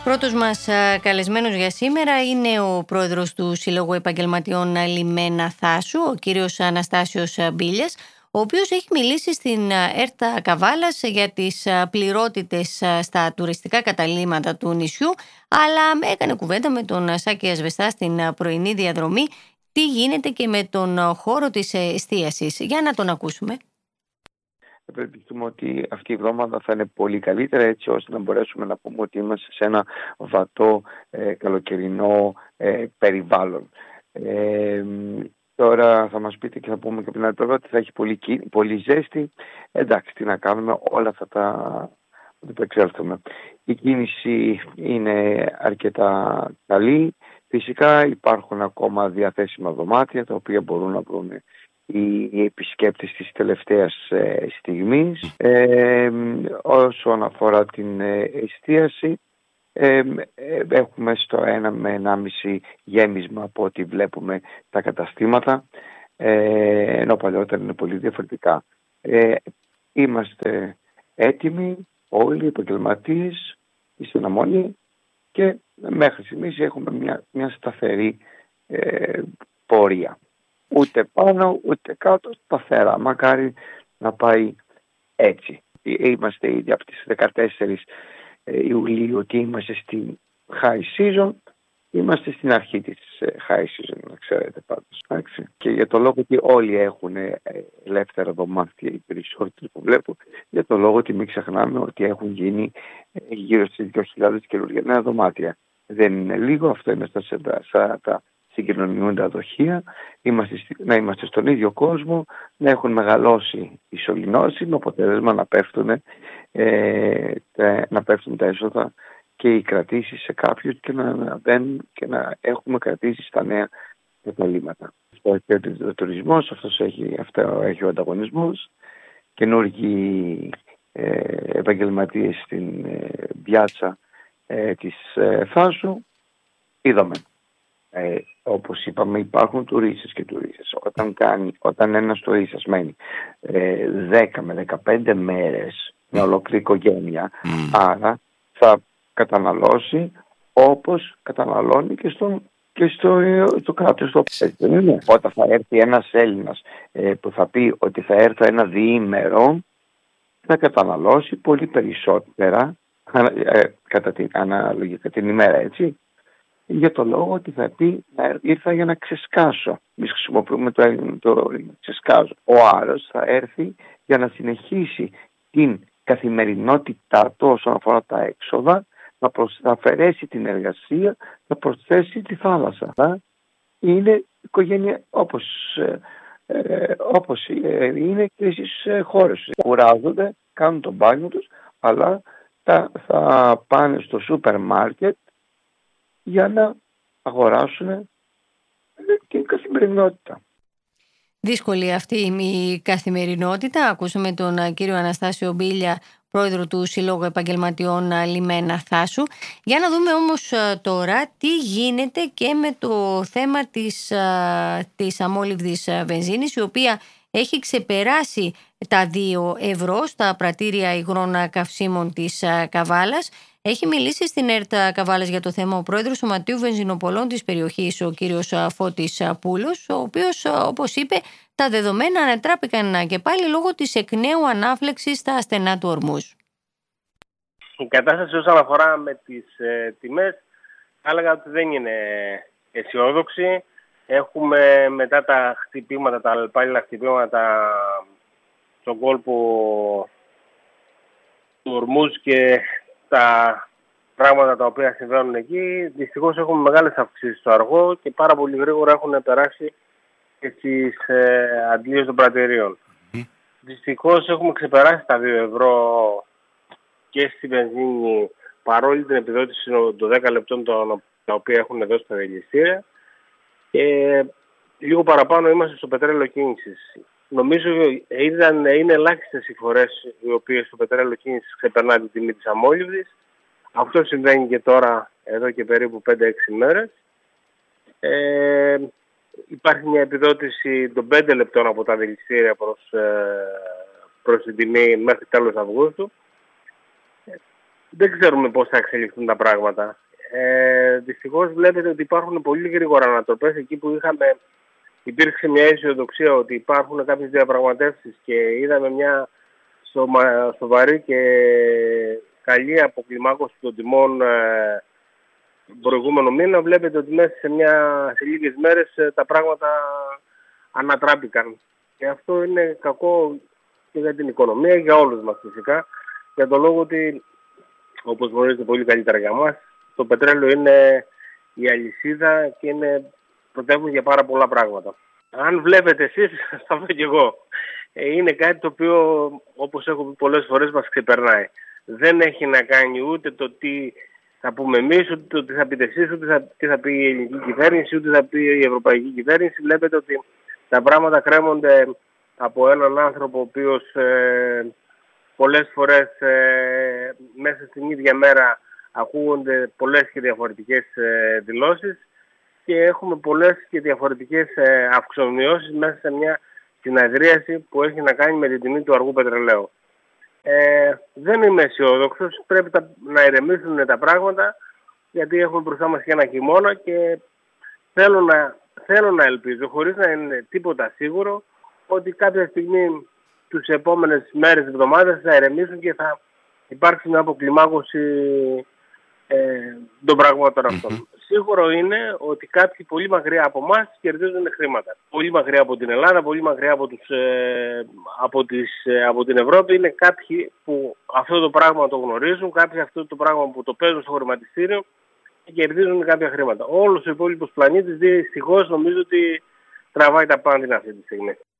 Πρώτος μας καλεσμένος για σήμερα είναι ο πρόεδρος του Συλλόγου Επαγγελματιών Λιμένα Θάσου, ο κύριος Αναστάσιος Μπίλιας, ο οποίος έχει μιλήσει στην ΕΡΤ Καβάλας για τις πληρότητες στα τουριστικά καταλύματα του νησιού, αλλά έκανε κουβέντα με τον Σάκη Ασβεστά στην πρωινή διαδρομή τι γίνεται και με τον χώρο της εστίασης. Για να τον ακούσουμε. Ευελπιστούμε ότι αυτή η εβδομάδα θα είναι πολύ καλύτερα, έτσι ώστε να μπορέσουμε να πούμε ότι είμαστε σε ένα βατό καλοκαιρινό περιβάλλον. Τώρα θα μας πείτε και θα πούμε και από την άλλη πλευρά ότι θα έχει πολύ ζέστη. Εντάξει, τι να κάνουμε, όλα αυτά τα εξέλθουμε. Η κίνηση είναι αρκετά καλή. Φυσικά υπάρχουν ακόμα διαθέσιμα δωμάτια τα οποία μπορούν να βρουν οι επισκέπτες της τελευταίας στιγμής. Όσον αφορά την εστίαση, έχουμε στο 1 με 1,5 γέμισμα από ό,τι βλέπουμε τα καταστήματα, ενώ παλιότερα είναι πολύ διαφορετικά. Είμαστε έτοιμοι όλοι οι επαγγελματίες στην Αμμόνη και μέχρι στιγμής έχουμε μια σταθερή πορεία. Ούτε πάνω ούτε κάτω, σταθερά. Μακάρι να πάει έτσι. Είμαστε ήδη από τις 14 Ιουλίου και είμαστε στην high season. Είμαστε στην αρχή της high season, να ξέρετε πάντως. Και για το λόγο ότι όλοι έχουν ελεύθερα δωμάτια, οι περισσότεροι που βλέπω, για το λόγο ότι μην ξεχνάμε ότι έχουν γίνει γύρω στις 2.000 καινούργια νέα δωμάτια. Δεν είναι λίγο, αυτό είναι στα συγκοινωνιούντα δοχεία, να είμαστε στον ίδιο κόσμο, να έχουν μεγαλώσει οι σωληνώσεις, με αποτέλεσμα να πέφτουν τα έσοδα και οι κρατήσεις σε κάποιους και να μπαίνουν και να έχουμε κρατήσεις στα νέα καταλύματα. Αυτό έχει ο τουρισμός, αυτό έχει ο ανταγωνισμός, καινούργιοι επαγγελματίες στην πιάτσα της Θάσου. Είδαμε. Όπως είπαμε, υπάρχουν τουρίστες και τουρίστες. Όταν ένας τουρίστας μένει 10 με 15 μέρες με ολόκληρη οικογένεια, άρα θα καταναλώσει όπως καταναλώνει και στο κράτος. Όταν θα έρθει ένας Έλληνας που θα πει ότι θα έρθω ένα διήμερο, θα καταναλώσει πολύ περισσότερα αναλογικά την ημέρα, έτσι. Για το λόγο ότι θα πει ήρθα για να ξεσκάσω. Εμείς χρησιμοποιούμε το ξεσκάζω. Ο άλλος θα έρθει για να συνεχίσει την καθημερινότητά του όσον αφορά τα έξοδα, να αφαιρέσει την εργασία, να προσθέσει τη θάλασσα. Είναι οικογένεια όπως είναι και στις χώρες. Κουράζονται, κάνουν το μπάνιο τους, αλλά θα πάνε στο σούπερ μάρκετ για να αγοράσουν την καθημερινότητα. Δύσκολη αυτή η καθημερινότητα. Ακούσαμε τον κύριο Αναστάσιο Μπίλια, πρόεδρο του Συλλόγου Επαγγελματιών Λιμένα Θάσου. Για να δούμε όμως τώρα τι γίνεται και με το θέμα της αμόλυβδης βενζίνης, η οποία έχει ξεπεράσει τα 2 ευρώ στα πρατήρια υγρών καυσίμων της Καβάλας. Έχει μιλήσει στην ΕΡΤ Καβάλας για το θέμα ο πρόεδρος Σωματείου Βενζινοπολών της περιοχής, ο κύριος Φώτης Πούλος, ο οποίος, όπως είπε, τα δεδομένα ανατράπηκαν και πάλι λόγω της εκ νέου ανάφλεξης στα στενά του Ορμούζ. Η κατάσταση όσον αφορά με τις τιμές, θα έλεγα ότι δεν είναι αισιόδοξη. Έχουμε μετά τα χτυπήματα, τα αλλεπάλληλα χτυπήματα στον κόλπο του Ορμούζ και τα πράγματα τα οποία συμβαίνουν εκεί, δυστυχώς έχουμε μεγάλες αυξήσεις στο αργό και πάρα πολύ γρήγορα έχουν περάσει και στις αντλίες των πρατηρίων. Δυστυχώς έχουμε ξεπεράσει τα 2 ευρώ και στη βενζίνη, παρόλη την επιδότηση των 10 λεπτών τα οποία έχουν δώσει τα δηληστήρια, και λίγο παραπάνω είμαστε στο πετρέλαιο κίνησης. Νομίζω είναι ελάχιστες οι φορές οι οποίες το πετρέλαιο κίνησης ξεπερνά την τιμή της αμόλυβδης. Αυτό συμβαίνει και τώρα εδώ και περίπου 5-6 μέρες. Υπάρχει μια επιδότηση των 5 λεπτών από τα δηληστήρια προς την τιμή μέχρι τέλος Αυγούστου. δεν ξέρουμε πώς θα εξελιχθούν τα πράγματα. Δυστυχώς βλέπετε ότι υπάρχουν πολύ γρήγορα ανατροπές. Εκεί που υπήρξε μια αισιοδοξία ότι υπάρχουν κάποιες διαπραγματεύσεις και είδαμε μια σοβαρή και καλή αποκλιμάκωση των τιμών προηγούμενο μήνα, βλέπετε ότι μέσα σε λίγες μέρες τα πράγματα ανατράπηκαν. Και αυτό είναι κακό και για την οικονομία, για όλους μας φυσικά, για τον λόγο ότι, όπως γνωρίζετε πολύ καλύτερα για μας, το πετρέλαιο είναι η αλυσίδα και είναι πρωτεύουν για πάρα πολλά πράγματα. Αν βλέπετε εσείς, θα πω και εγώ. Είναι κάτι το οποίο, όπως έχω πει πολλές φορές, μας ξεπερνάει. Δεν έχει να κάνει ούτε το τι θα πούμε εμείς, ούτε το τι θα πείτε εσείς, ούτε τι θα πει η ελληνική κυβέρνηση, ούτε θα πει η ευρωπαϊκή κυβέρνηση. Βλέπετε ότι τα πράγματα κρέμονται από έναν άνθρωπο ο οποίος πολλές φορές μέσα στην ίδια μέρα ακούγονται πολλές και διαφορετικές δηλώσεις και έχουμε πολλές και διαφορετικές αυξομειώσεις μέσα σε μια συναδρίαση που έχει να κάνει με την τιμή του αργού πετρελαίου. Δεν είμαι αισιόδοξος, πρέπει να ηρεμήσουν τα πράγματα, γιατί έχουμε μπροστά μας και ένα χειμώνα και θέλω να ελπίζω, χωρίς να είναι τίποτα σίγουρο, ότι κάποια στιγμή τους επόμενες μέρες, εβδομάδες θα ηρεμήσουν και θα υπάρξει μια αποκλιμάκωση των πραγμάτων αυτών. Σίγουρο είναι ότι κάποιοι πολύ μακριά από εμάς κερδίζουν χρήματα. Πολύ μακριά από την Ελλάδα, πολύ μακριά από την Ευρώπη είναι κάποιοι που αυτό το πράγμα το γνωρίζουν, κάποιοι αυτό το πράγμα που το παίζουν στο χρηματιστήριο και κερδίζουν κάποια χρήματα. Όλος ο υπόλοιπος πλανήτης δυστυχώς νομίζω ότι τραβάει τα πάντα αυτή τη στιγμή.